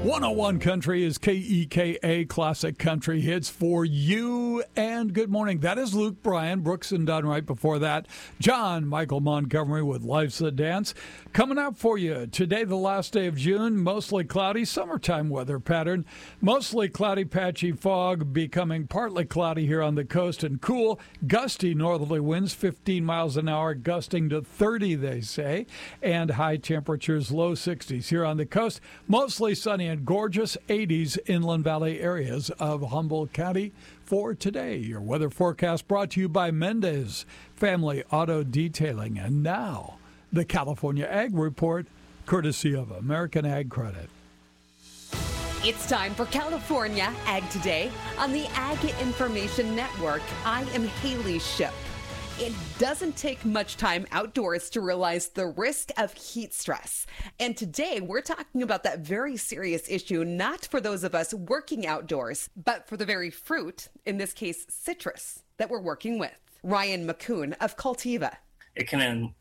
101 Country is KEKA Classic Country Hits for you. And good morning. That is Luke Bryan, Brooks and Dunn right before that. John Michael Montgomery with Life's a Dance. Coming up for you today, the last day of June, mostly cloudy, summertime weather pattern. Mostly cloudy, patchy fog, becoming partly cloudy here on the coast and cool. Gusty northerly winds, 15 miles an hour, gusting to 30, they say. And high temperatures, low 60s here on the coast. Mostly sunny and gorgeous 80s inland valley areas of Humboldt County for today. Your weather forecast brought to you by Mendez Family Auto Detailing. And now, the California Ag Report, courtesy of American Ag Credit. It's time for California Ag Today on the Ag Information Network. I am Haley Ship. It doesn't take much time outdoors to realize the risk of heat stress. And today we're talking about that very serious issue, not for those of us working outdoors, but for the very fruit, in this case citrus, that we're working with. Ryan McCune of Cultiva. It can,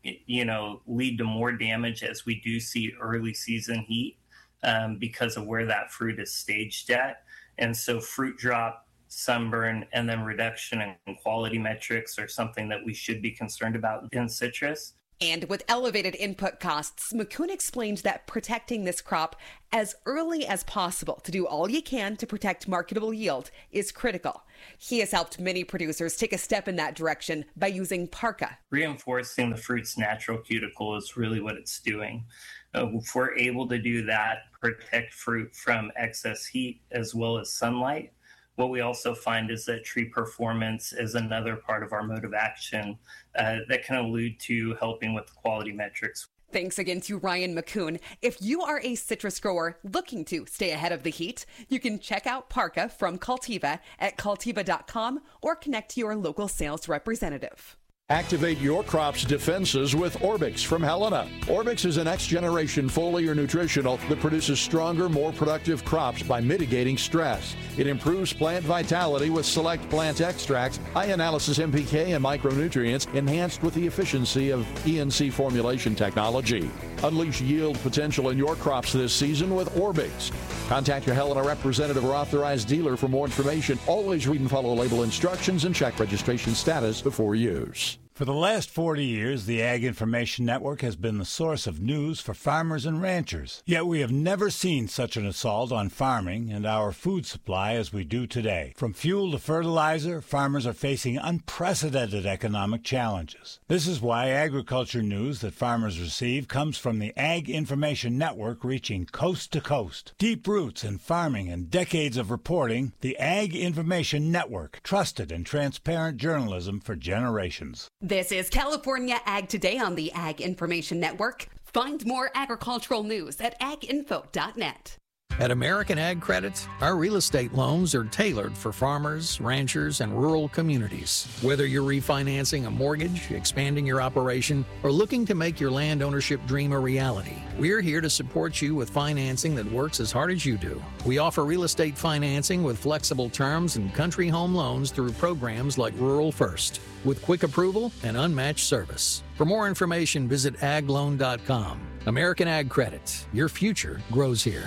lead to more damage as we do see early season heat because of where that fruit is staged at. And so fruit drop, sunburn, and then reduction in quality metrics are something that we should be concerned about in citrus. And with elevated input costs, McCune explained that protecting this crop as early as possible to do all you can to protect marketable yield is critical. He has helped many producers take a step in that direction by using Parka. Reinforcing the fruit's natural cuticle is really what it's doing. If we're able to do that, protect fruit from excess heat as well as sunlight, what we also find is that tree performance is another part of our mode of action that can allude to helping with quality metrics. Thanks again to Ryan McCune. If you are a citrus grower looking to stay ahead of the heat, you can check out Parka from Cultiva at cultiva.com or connect to your local sales representative. Activate your crop's defenses with Orbix from Helena. Orbix is a next-generation foliar nutritional that produces stronger, more productive crops by mitigating stress. It improves plant vitality with select plant extracts, high-analysis NPK, and micronutrients enhanced with the efficiency of ENC formulation technology. Unleash yield potential in your crops this season with Orbix. Contact your Helena representative or authorized dealer for more information. Always read and follow label instructions and check registration status before use. For the last 40 years, the Ag Information Network has been the source of news for farmers and ranchers. Yet we have never seen such an assault on farming and our food supply as we do today. From fuel to fertilizer, farmers are facing unprecedented economic challenges. This is why agriculture news that farmers receive comes from the Ag Information Network, reaching coast to coast. Deep roots in farming and decades of reporting, the Ag Information Network, trusted and transparent journalism for generations. This is California Ag Today on the Ag Information Network. Find more agricultural news at aginfo.net. At American Ag Credit, our real estate loans are tailored for farmers, ranchers, and rural communities. Whether you're refinancing a mortgage, expanding your operation, or looking to make your land ownership dream a reality, we're here to support you with financing that works as hard as you do. We offer real estate financing with flexible terms and country home loans through programs like Rural First, with quick approval and unmatched service. For more information, visit agloan.com. American Ag Credit. Your future grows here.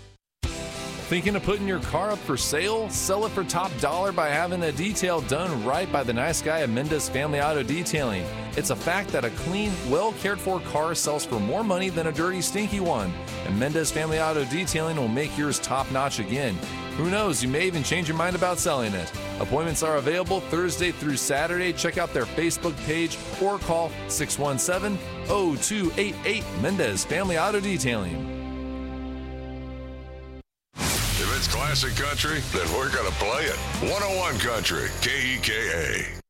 Thinking of putting your car up for sale? Sell it for top dollar by having a detail done right by the nice guy at Mendez Family Auto Detailing. It's a fact that a clean, well-cared-for car sells for more money than a dirty, stinky one. And Mendez Family Auto Detailing will make yours top-notch again. Who knows, you may even change your mind about selling it. Appointments are available Thursday through Saturday. Check out their Facebook page or call 617-0288 Mendez Family Auto Detailing. If it's classic country, then we're going to play it. 101 Country, KEKA.